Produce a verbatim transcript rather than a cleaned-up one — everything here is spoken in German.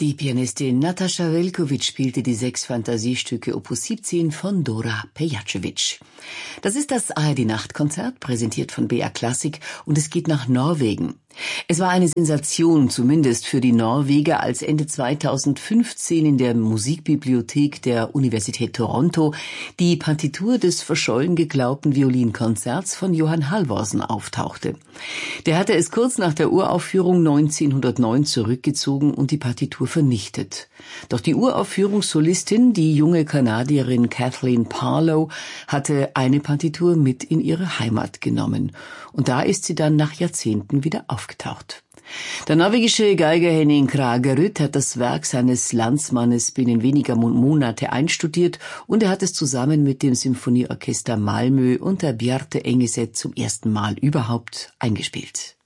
Die Pianistin Natascha Velkovic spielte die sechs Fantasiestücke Opus siebzehn von Dora Pejacevic. Das ist das A R D-Nachtkonzert, präsentiert von B R Klassik, und es geht nach Norwegen. Es war eine Sensation, zumindest für die Norweger, als Ende zweitausendfünfzehn in der Musikbibliothek der Universität Toronto die Partitur des verschollen geglaubten Violinkonzerts von Johann Halvorsen auftauchte. Der hatte es kurz nach der Uraufführung neunzehnhundertneun zurückgezogen und die Partitur vernichtet. Doch die Uraufführungssolistin, die junge Kanadierin Kathleen Parlow, hatte eine Partitur mit in ihre Heimat genommen. Und da ist sie dann nach Jahrzehnten wieder aufgetaucht. Der norwegische Geiger Henning Kragerud hat das Werk seines Landsmannes binnen weniger Monate einstudiert und er hat es zusammen mit dem Symphonieorchester Malmö unter Bjarte Engeset zum ersten Mal überhaupt eingespielt.